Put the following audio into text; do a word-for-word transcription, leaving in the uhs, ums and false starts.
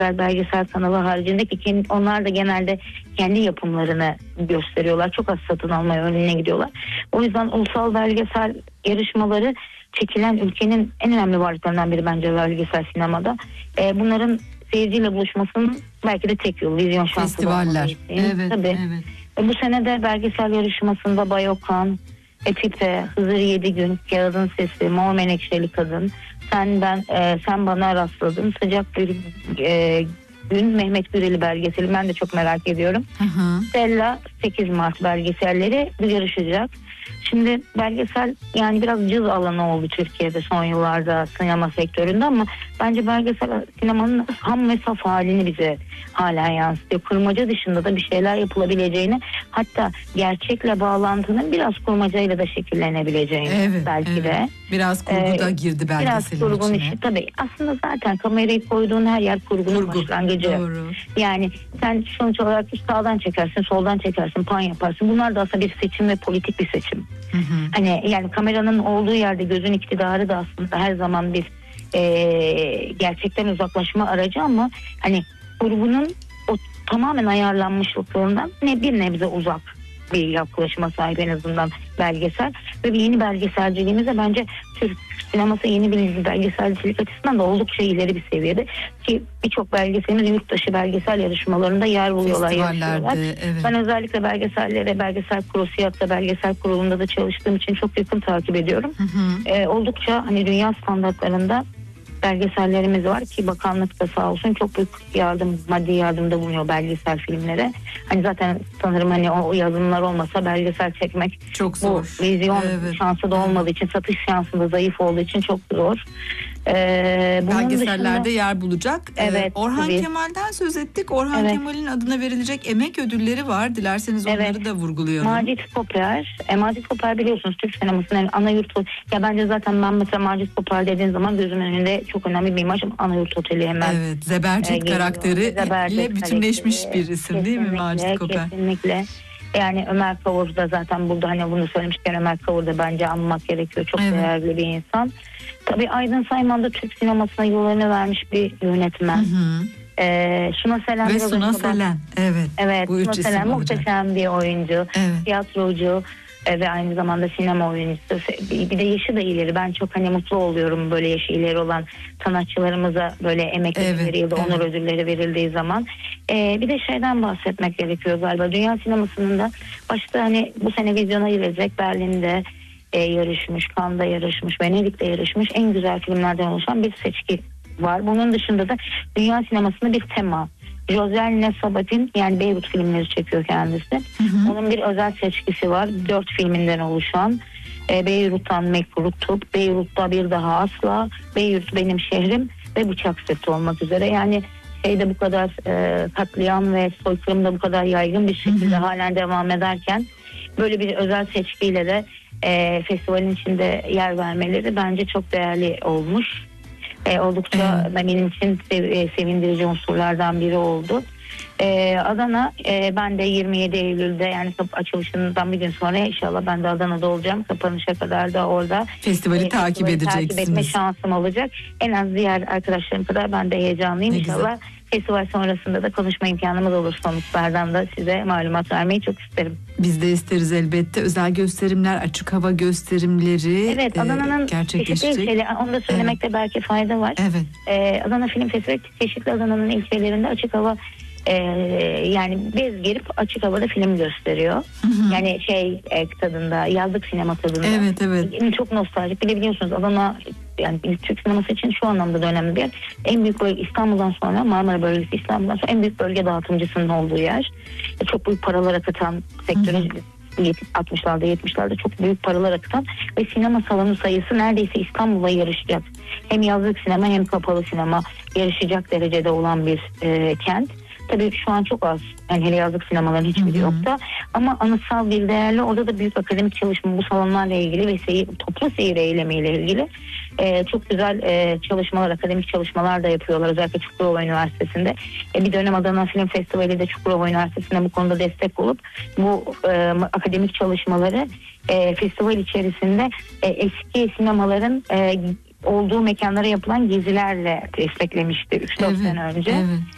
Ister belgesel kanalı haricinde ki kendi, onlar da genelde kendi yapımlarını gösteriyorlar. Çok az satın almaya önüne gidiyorlar. O yüzden ulusal belgesel yarışmaları çekilen ülkenin en önemli varlıklarından biri bence belgesel sinemada. Ee, bunların seyirciyle buluşmasının belki de tek yolu vizyon şansı. Festivaller. Evet, tabii. evet. E, bu sene de belgesel yarışmasında Bayokan, Epipe, Hızır Yedi Gün, Kağıdın Sesi, Mor Menekşeli Kadın, Sen ben e, sen bana rastladın, Sıcak Bir e, Gün, Mehmet Güreli belgeseli ben de çok merak ediyorum. Hı hı. Stella sekiz Mart belgeselleri yarışacak. Şimdi belgesel yani biraz cız alanı oldu Türkiye'de son yıllarda sinema sektöründe ama bence belgesel sinemanın ham ve saf halini bize hala yansıtıyor. Kurmaca dışında da bir şeyler yapılabileceğini, hatta gerçekle bağlantının biraz kurmacayla da şekillenebileceğini evet, belki evet. de. Biraz kurgu da ee, girdi belgeselin biraz kurgun içine. işi tabii. Aslında zaten kamerayı koyduğun her yer kurgunun kurgu. başlangıcı. Doğru. Yani sen sonuç olarak sağdan çekersin, soldan çekersin, pan yaparsın. Bunlar da aslında bir seçim ve politik bir seçim. Hı hı. Hani yani kameranın olduğu yerde gözün iktidarı da aslında her zaman bir e, gerçekten uzaklaşma aracı ama hani kurgunun o tamamen ayarlanmışlıklarından ne bir nebze uzak bir yaklaşıma sahip en azından belgesel ve bir yeni belgeselciliğimizde bence Türk sineması yeni bir belgeselcilik açısından da oldukça ileri bir seviyede ki birçok belgeselimiz yurt dışı belgesel yarışmalarında yer buluyorlar. Evet. Ben özellikle belgesellere, belgesel kurosiyatla, belgesel kurulunda da çalıştığım için çok yakın takip ediyorum. Hı hı. Ee, oldukça hani dünya standartlarında belgesellerimiz var ki bakanlık da sağ olsun çok büyük yardım, maddi yardımda bulunuyor belgesel filmlere. Hani zaten sanırım hani o yazılımlar olmasa belgesel çekmek çok zor. Bu vizyon evet. şansı da olmadığı için, satış şansı da zayıf olduğu için çok zor. Ee, belgesellerde dışında, yer bulacak. Evet, ee, Orhan tabii. Kemal'den söz ettik. Orhan evet. Kemal'in adına verilecek emek ödülleri var. Dilerseniz onları evet. da vurgulayalım. Macit Koper. E, Macit Koper biliyorsunuz Türk sinemasının ana yurtu. Ya bence zaten ben mesela Macit Koper dediğin zaman gözümün önünde çok önemli bir imaj. Ana Yurt Oteli hemen. Evet. Zebercet e, karakteriyle bütünleşmiş bir isim değil mi Macit Koper? Kesinlikle. Yani Ömer Kavur da zaten burada hani bunu söylemişken Ömer Kavur da bence anmak gerekiyor. Çok evet. değerli bir insan. Tabii Aydın Sayman da Türk sinemasına yollarını vermiş bir yönetmen. Hı hı. Ee, Suna Selen ve Suna Selen. Evet. Evet. Bu Suna Selen muhteşem bir oyuncu, evet. tiyatrocu e, ve aynı zamanda sinema oyuncusu. Bir de yaşı da ileri. Ben çok hani mutlu oluyorum böyle yaşı ileri olan sanatçılarımıza böyle emek ödülleri evet, ya da onur evet. ödülleri verildiği zaman. Ee, bir de şeyden bahsetmek gerekiyor galiba. Dünya sinemasının da başta hani bu sene vizyona girecek Berlin'de e, yarışmış, Cannes'da yarışmış, Venedik'te yarışmış en güzel filmlerden oluşan bir seçki var. Bunun dışında da dünya sinemasında bir tema. Josel Nesabat'in yani Beyrut filmleri çekiyor kendisi. Hı hı. Onun bir özel seçkisi var. Dört filminden oluşan. E, Beyrut'tan Mektup, Beyrut'ta Bir Daha Asla, Beyrut Benim Şehrim ve Bıçak Sırtı olmak üzere. Yani şeyde bu kadar e, katliam ve soykırımda bu kadar yaygın bir şekilde hı hı. halen devam ederken böyle bir özel seçkiyle de e, festivalin içinde yer vermeleri bence çok değerli olmuş. E, oldukça evet. benim için sev, sevindirici unsurlardan biri oldu. E, Adana e, ben de yirmi yedi Eylül'de yani açılışından bir gün sonra inşallah ben de Adana'da olacağım. Kapanışa kadar da orada festivali e, takip edeceksiniz. Takip etme şansım olacak. En az diğer arkadaşlarım kadar ben de heyecanlıyım. Ne İnşallah güzel. Festival sonrasında da konuşma imkanımız olur, sonuçlardan da size malumat vermeyi çok isterim. Biz de isteriz elbette. Özel gösterimler, açık hava gösterimleri evet, Adana'nın e, gerçekleşecek. Çeşitli ilçeleri, onu da söylemekte evet. belki fayda var. Evet. Ee, Adana Film Festivali çeşitli Adana'nın ilçelerinde açık hava e, yani bez gerip açık havada film gösteriyor. Hı hı. Yani şey e, tadında, yazlık sinema tadında. Evet, evet. Çok nostaljik. Bir de biliyorsunuz Adana yani Türk sineması için şu anlamda da önemli bir yer. En büyük bölge İstanbul'dan sonra Marmara bölgesi İstanbul'dan sonra en büyük bölge dağıtımcısının olduğu yer. E, çok büyük paralar akıtan sektörü altmışlarda yetmişlerde çok büyük paralar akıtan ve sinema salonu sayısı neredeyse İstanbul'la yarışacak. Hem yazlık sinema hem kapalı sinema yarışacak derecede olan bir e, kent. Tabii şu an çok az. Yani hele yazlık sinemaların hiçbiri yok da. Ama anıtsal bir değerli orada da büyük akademik çalışma bu salonlarla ilgili ve seyir, toplu seyir eylemiyle ilgili e, çok güzel e, çalışmalar, akademik çalışmalar da yapıyorlar. Özellikle Çukurova Üniversitesi'nde. E, bir dönem Adana Film Festivali de Çukurova Üniversitesi'ne bu konuda destek olup bu e, akademik çalışmaları e, festival içerisinde e, eski sinemaların e, olduğu mekanlara yapılan gezilerle desteklemişti üç dört evet, sene önce. Evet.